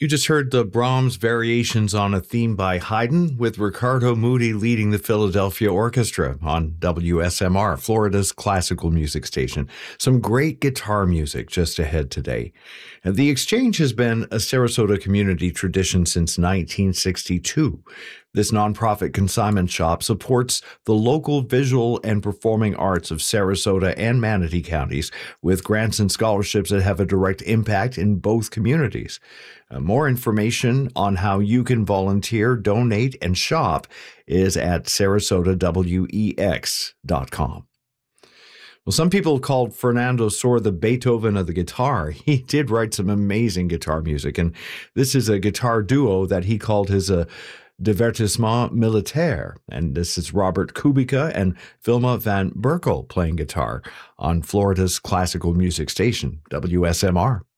You just heard the Brahms Variations on a Theme by Haydn with Ricardo Moody leading the Philadelphia Orchestra on WSMR, Florida's classical music station. Some great guitar music just ahead today. And the Exchange has been a Sarasota community tradition since 1962. This nonprofit consignment shop supports the local visual and performing arts of Sarasota and Manatee counties with grants and scholarships that have a direct impact in both communities. More information on how you can volunteer, donate, and shop is at sarasotawex.com. Well, some people called Fernando Sor the Beethoven of the guitar. He did write some amazing guitar music, and this is a guitar duo that he called his Divertissement Militaire. And this is Robert Kubica and Vilma Van Berkel playing guitar on Florida's classical music station, WSMR.